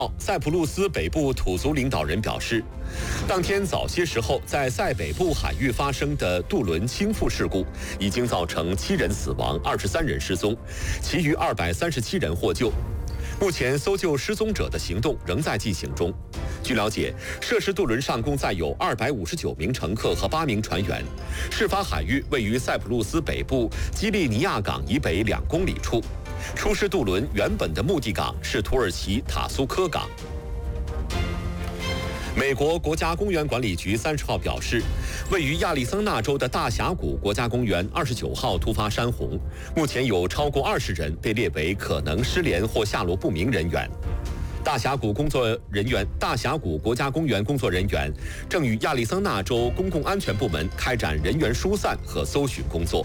塞浦路斯北部土族领导人表示，当天早些时候在塞北部海域发生的渡轮倾覆事故，已经造成7人死亡、23人失踪，其余237人获救。目前搜救失踪者的行动仍在进行中。据了解，涉事渡轮上共载有259名乘客和8名船员。事发海域位于塞浦路斯北部基利尼亚港以北2公里处。出事渡轮原本的目的港是土耳其塔苏科港。美国国家公园管理局30号表示，位于亚利桑那州的大峡谷国家公园29号突发山洪，目前有超过20人被列为可能失联或下落不明人员。大峡谷国家公园工作人员正与亚利桑那州公共安全部门开展人员疏散和搜寻工作。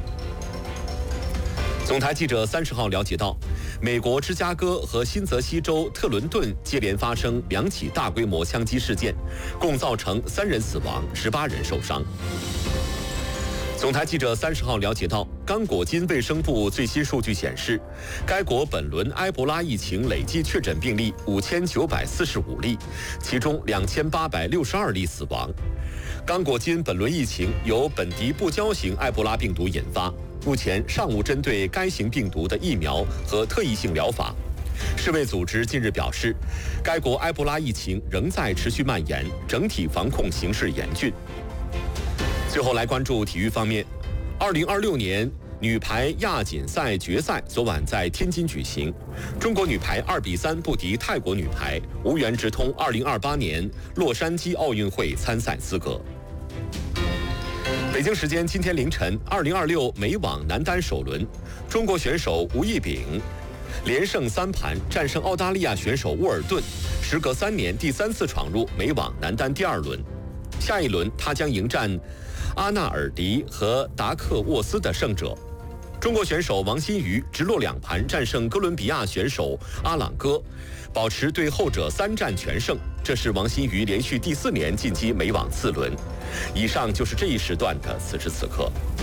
总台记者30号了解到，美国芝加哥和新泽西州特伦顿接连发生2起大规模枪击事件，共造成3人死亡、18人受伤。总台记者30号了解到，刚果金卫生部最新数据显示，该国本轮埃博拉疫情累计确诊病例5945例，其中2862例死亡。刚果金本轮疫情由本地不交型埃博拉病毒引发，目前尚无针对该型病毒的疫苗和特异性疗法。世卫组织近日表示，该国埃博拉疫情仍在持续蔓延，整体防控形势严峻。最后来关注体育方面，2026年女排亚锦赛决赛昨晚在天津举行，中国女排2比3不敌泰国女排，无缘直通2028年洛杉矶奥运会参赛资格。北京时间今天凌晨，2026美网男单首轮，中国选手吴亦丙连胜3盘，战胜澳大利亚选手沃尔顿，时隔3年第3次闯入美网男单第2轮。下一轮他将迎战阿纳尔迪和达克沃斯的胜者。中国选手王欣瑜直落2盘战胜哥伦比亚选手阿朗戈，保持对后者3战全胜，这是王欣瑜连续第4年晋级美网次轮。以上就是这一时段的此时此刻。